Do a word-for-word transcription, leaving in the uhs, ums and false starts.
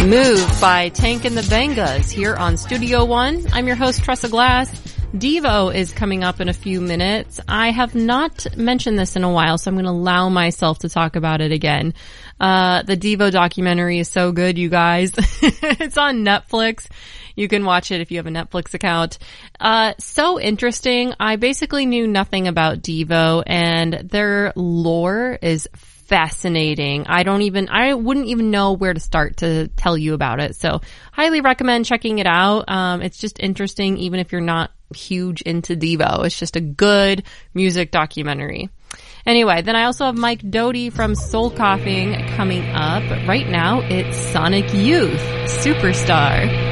Move by Tank and the Bangas here on Studio One. I'm your host, Tressa Glass. Devo is coming up in a few minutes. I have not mentioned this in a while, so I'm going to allow myself to talk about it again. Uh, the Devo documentary is so good, you guys. It's on Netflix. You can watch it if you have a Netflix account. Uh, so interesting. I basically knew nothing about Devo, and their lore is fascinating. I don't even, I wouldn't even know where to start to tell you about it. So highly recommend checking it out. Um, it's just interesting, even if you're not huge into Devo. It's just a good music documentary. Anyway, then I also have Mike Doughty from Soul Coughing coming up. Right now, it's Sonic Youth, Superstar.